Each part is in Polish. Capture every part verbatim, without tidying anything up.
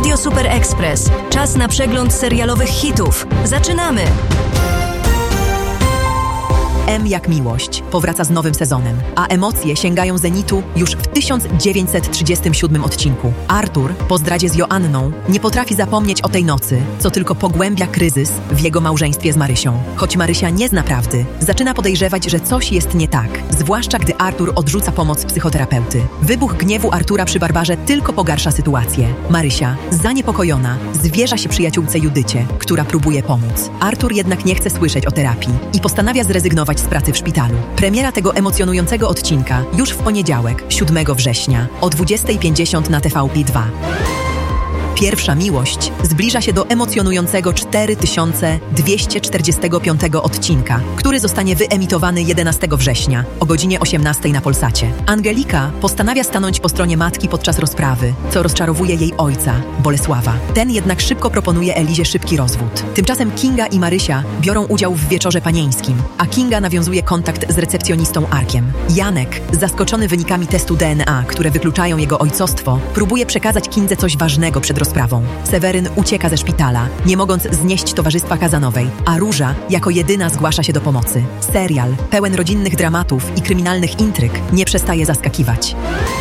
Radio Super Express. Czas na przegląd serialowych hitów. Zaczynamy! M jak miłość powraca z nowym sezonem, a emocje sięgają zenitu już w tysiąc dziewięćset trzydziestym siódmym odcinku. Artur, po zdradzie z Joanną, nie potrafi zapomnieć o tej nocy, co tylko pogłębia kryzys w jego małżeństwie z Marysią. Choć Marysia nie zna prawdy, zaczyna podejrzewać, że coś jest nie tak, zwłaszcza gdy Artur odrzuca pomoc psychoterapeuty. Wybuch gniewu Artura przy Barbarze tylko pogarsza sytuację. Marysia, zaniepokojona, zwierza się przyjaciółce Judycie, która próbuje pomóc. Artur jednak nie chce słyszeć o terapii i postanawia zrezygnować z pracy w szpitalu. Premiera tego emocjonującego odcinka już w poniedziałek, siódmego września o dwudziestej pięćdziesiąt na T V P dwa. Pierwsza miłość zbliża się do emocjonującego cztery tysiące dwieście czterdziestego piątego odcinka, który zostanie wyemitowany jedenastego września o godzinie osiemnastej na Polsacie. Angelika postanawia stanąć po stronie matki podczas rozprawy, co rozczarowuje jej ojca, Bolesława. Ten jednak szybko proponuje Elizie szybki rozwód. Tymczasem Kinga i Marysia biorą udział w wieczorze panieńskim, a Kinga nawiązuje kontakt z recepcjonistą Arkiem. Janek, zaskoczony wynikami testu D N A, które wykluczają jego ojcostwo, próbuje przekazać Kindze coś ważnego przed rozprawą. Seweryn ucieka ze szpitala, nie mogąc znieść towarzystwa Kazanowej, a Róża jako jedyna zgłasza się do pomocy. Serial, pełen rodzinnych dramatów i kryminalnych intryg, nie przestaje zaskakiwać.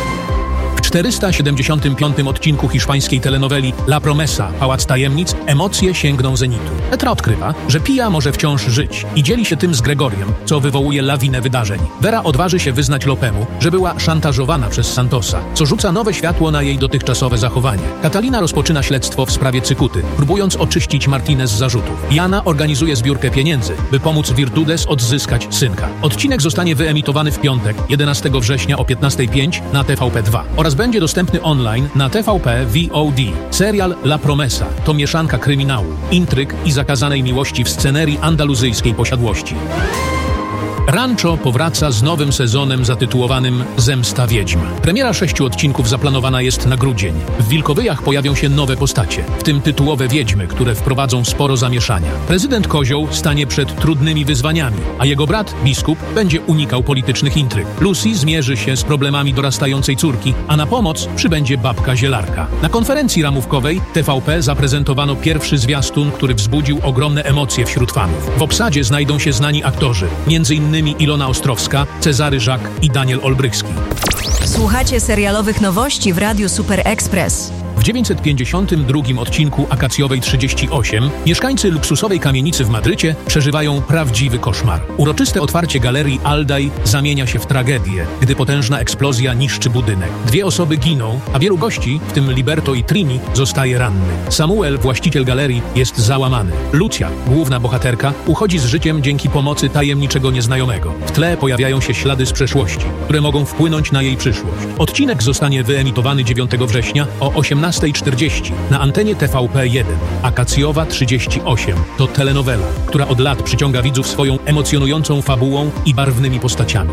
W czterysta siedemdziesiątym piątym odcinku hiszpańskiej telenoweli La Promesa, Pałac Tajemnic, emocje sięgną zenitu. Petra odkrywa, że Pia może wciąż żyć i dzieli się tym z Gregoriem, co wywołuje lawinę wydarzeń. Vera odważy się wyznać Lopemu, że była szantażowana przez Santosa, co rzuca nowe światło na jej dotychczasowe zachowanie. Katalina rozpoczyna śledztwo w sprawie Cykuty, próbując oczyścić Martinę z zarzutów. Jana organizuje zbiórkę pieniędzy, by pomóc Virtudes odzyskać synka. Odcinek zostanie wyemitowany w piątek, jedenastego września o piętnastej pięć na T V P dwa oraz będzie dostępny online na T V P V O D. Serial La Promesa to mieszanka kryminału, intryg i zakazanej miłości w scenerii andaluzyjskiej posiadłości. Rancho powraca z nowym sezonem zatytułowanym Zemsta Wiedźm. Premiera sześciu odcinków zaplanowana jest na grudzień. W Wilkowyjach pojawią się nowe postacie, w tym tytułowe wiedźmy, które wprowadzą sporo zamieszania. Prezydent Kozioł stanie przed trudnymi wyzwaniami, a jego brat, biskup, będzie unikał politycznych intryg. Lucy zmierzy się z problemami dorastającej córki, a na pomoc przybędzie babka Zielarka. Na konferencji ramówkowej T V P zaprezentowano pierwszy zwiastun, który wzbudził ogromne emocje wśród fanów. W obsadzie znajdą się znani aktorzy, między innymi Ilona Ostrowska, Cezary Żak i Daniel Olbrychski. Słuchacie serialowych nowości w Radiu Super Express. W dziewięćset pięćdziesiątym drugim odcinku Akacjowej trzydzieści osiem mieszkańcy luksusowej kamienicy w Madrycie przeżywają prawdziwy koszmar. Uroczyste otwarcie galerii Aldaj zamienia się w tragedię, gdy potężna eksplozja niszczy budynek. Dwie osoby giną, a wielu gości, w tym Liberto i Trini, zostaje ranny. Samuel, właściciel galerii, jest załamany. Lucia, główna bohaterka, uchodzi z życiem dzięki pomocy tajemniczego nieznajomego. W tle pojawiają się ślady z przeszłości, które mogą wpłynąć na jej przyszłość. Odcinek zostanie wyemitowany dziewiątego września o osiemnastej czterdzieści na antenie T V P jeden. Akacjowa trzydzieści osiem to telenowela, która od lat przyciąga widzów swoją emocjonującą fabułą i barwnymi postaciami.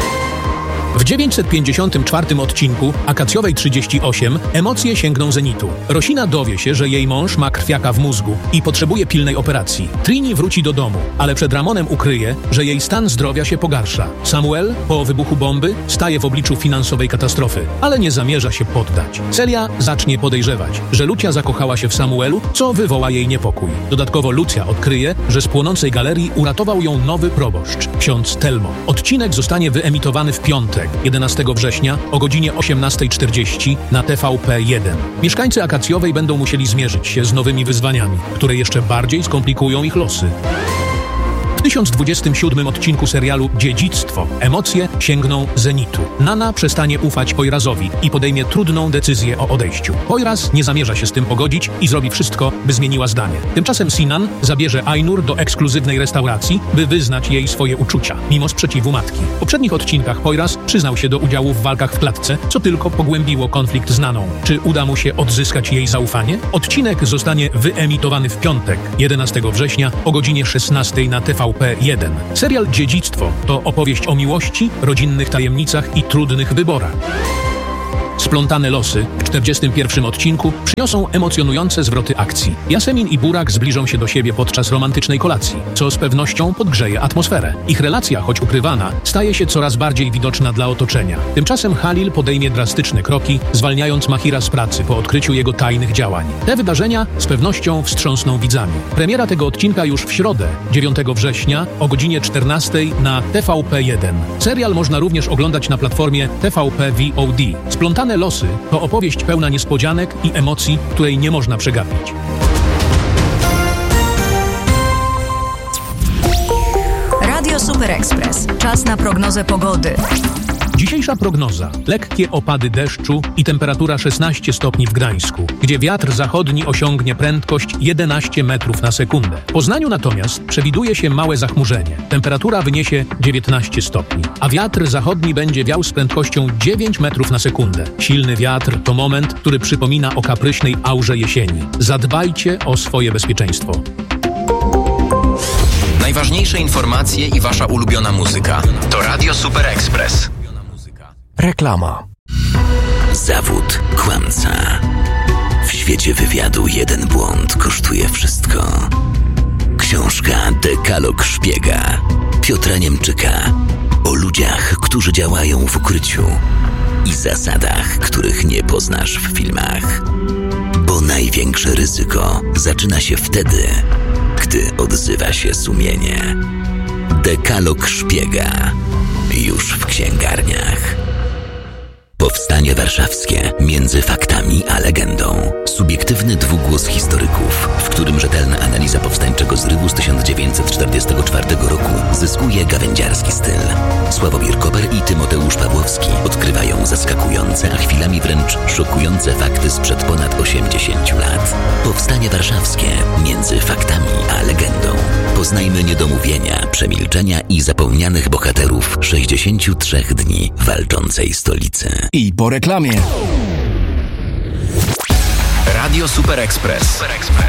W dziewięćset pięćdziesiątym czwartym odcinku Akacjowej trzydzieści osiem emocje sięgną zenitu. Rosina dowie się, że jej mąż ma krwiaka w mózgu i potrzebuje pilnej operacji. Trini wróci do domu, ale przed Ramonem ukryje, że jej stan zdrowia się pogarsza. Samuel, po wybuchu bomby, staje w obliczu finansowej katastrofy, ale nie zamierza się poddać. Celia zacznie podejrzewać, że Lucia zakochała się w Samuelu, co wywoła jej niepokój. Dodatkowo Lucja odkryje, że z płonącej galerii uratował ją nowy proboszcz, ksiądz Telmo. Odcinek zostanie wyemitowany w piątek, jedenastego września o godzinie osiemnastej czterdzieści na T V P jeden. Mieszkańcy Akacjowej będą musieli zmierzyć się z nowymi wyzwaniami, które jeszcze bardziej skomplikują ich losy. W tysiąc dwudziestym siódmym odcinku serialu Dziedzictwo emocje sięgną zenitu. Nana przestanie ufać Poirazowi i podejmie trudną decyzję o odejściu. Poiraz nie zamierza się z tym pogodzić i zrobi wszystko, by zmieniła zdanie. Tymczasem Sinan zabierze Ainur do ekskluzywnej restauracji, by wyznać jej swoje uczucia, mimo sprzeciwu matki. W poprzednich odcinkach Poiraz przyznał się do udziału w walkach w klatce, co tylko pogłębiło konflikt z Naną. Czy uda mu się odzyskać jej zaufanie? Odcinek zostanie wyemitowany w piątek, jedenastego września o godzinie szesnastej na T V P jeden. Serial Dziedzictwo to opowieść o miłości, rodzinnych tajemnicach i trudnych wyborach. Splątane losy w czterdziestym pierwszym odcinku przyniosą emocjonujące zwroty akcji. Jasemin i Burak zbliżą się do siebie podczas romantycznej kolacji, co z pewnością podgrzeje atmosferę. Ich relacja, choć ukrywana, staje się coraz bardziej widoczna dla otoczenia. Tymczasem Halil podejmie drastyczne kroki, zwalniając Mahira z pracy po odkryciu jego tajnych działań. Te wydarzenia z pewnością wstrząsną widzami. Premiera tego odcinka już w środę, dziewiątego września o godzinie czternastej na T V P jeden. Serial można również oglądać na platformie T V P V O D. Splątane losy to opowieść pełna niespodzianek i emocji, której nie można przegapić. Radio Super Express. Czas na prognozę pogody. Dzisiejsza prognoza. Lekkie opady deszczu i temperatura szesnaście stopni w Gdańsku, gdzie wiatr zachodni osiągnie prędkość jedenaście metrów na sekundę. W Poznaniu natomiast przewiduje się małe zachmurzenie. Temperatura wyniesie dziewiętnaście stopni, a wiatr zachodni będzie wiał z prędkością dziewięć metrów na sekundę. Silny wiatr to moment, który przypomina o kapryśnej aurze jesieni. Zadbajcie o swoje bezpieczeństwo. Najważniejsze informacje i wasza ulubiona muzyka to Radio Super Express. Reklama. Zawód kłamca. W świecie wywiadu jeden błąd kosztuje wszystko. Książka Dekalog Szpiega Piotra Niemczyka o ludziach, którzy działają w ukryciu i zasadach, których nie poznasz w filmach. Bo największe ryzyko zaczyna się wtedy, gdy odzywa się sumienie. Dekalog Szpiega już w księgarniach. Powstanie warszawskie między faktami a legendą. Subiektywny dwugłos historyków, w którym rzetelna analiza powstańczego zrywu z tysiąc dziewięćset czterdziestego czwartego roku zyskuje gawędziarski styl. Sławomir Koper i Tymoteusz Pawłowski odkrywają zaskakujące, a chwilami wręcz szokujące fakty sprzed ponad osiemdziesięciu lat. Powstanie warszawskie między faktami a legendą. Poznajmy niedomówienia, przemilczenia i zapomnianych bohaterów sześćdziesięciu trzech dni walczącej stolicy. I po reklamie. Radio Super Express.